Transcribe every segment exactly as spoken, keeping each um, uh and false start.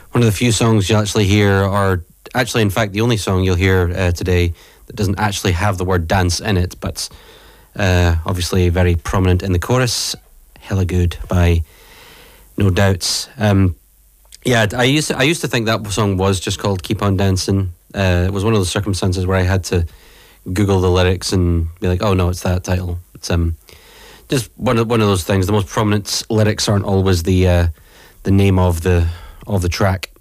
One of the few songs you'll actually hear, or actually, in fact, the only song you'll hear uh, today that doesn't actually have the word dance in it, but uh, obviously very prominent in the chorus. Hella Good by No Doubts. Um, yeah, I used to, I used to think that song was just called Keep On Dancing. Uh, it was one of those circumstances where I had to Google the lyrics and be like, oh no, it's that title. It's um just one of one of those things. The most prominent lyrics aren't always the uh, the name of the of the track.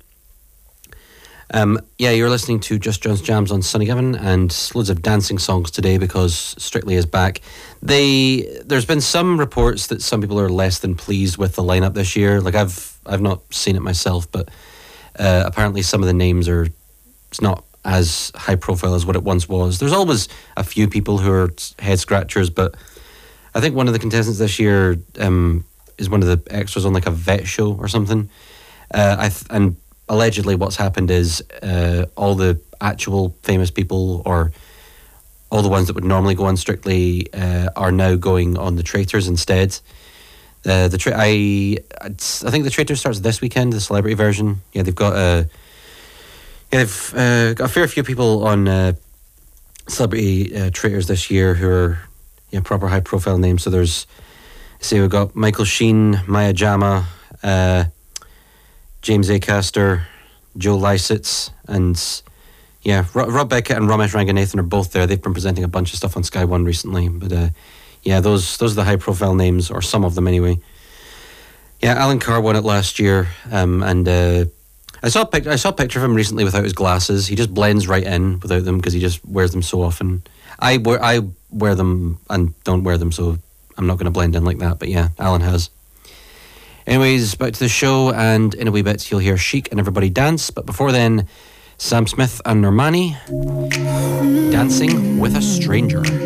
Um, yeah, you're listening to Just John's Jams on Sunny Given, and loads of dancing songs today because Strictly is back. They there's been some reports that some people are less than pleased with the lineup this year. Like I've I've not seen it myself, but uh, apparently some of the names are it's not as high profile as what it once was. There's always a few people who are head scratchers, but I think one of the contestants this year um, is one of the extras on like a vet show or something. Uh, I th- and allegedly what's happened is uh, all the actual famous people, or all the ones that would normally go on Strictly, uh, are now going on the Traitors instead. Uh, the tra- I I think the Traitors starts this weekend, the celebrity version. Yeah, they've got a yeah, they've uh, got a fair few people on uh, celebrity uh, Traitors this year who are yeah proper high profile names. So there's say we've got Michael Sheen, Maya Jama, uh, James Acaster, Joe Lysitz, and yeah, Rob, Rob Beckett and Ramesh Ranganathan are both there. They've been presenting a bunch of stuff on Sky One recently, but uh, yeah, those those are the high profile names, or some of them anyway. Yeah, Alan Carr won it last year, um, and uh, I saw a pic- I saw a picture of him recently without his glasses. He just blends right in without them because he just wears them so often. I wear I wear them and don't wear them, so I'm not going to blend in like that. But yeah, Alan has. Anyways, back to the show, and in a wee bit you'll hear Chic and Everybody Dance. But before then, Sam Smith and Normani, Dancing with a Stranger.